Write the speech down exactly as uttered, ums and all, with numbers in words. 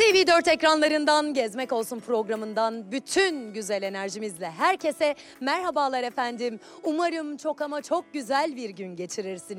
T V dört ekranlarından Gezmek Olsun programından bütün güzel enerjimizle herkese merhabalar efendim. Umarım çok ama çok güzel bir gün geçirirsiniz.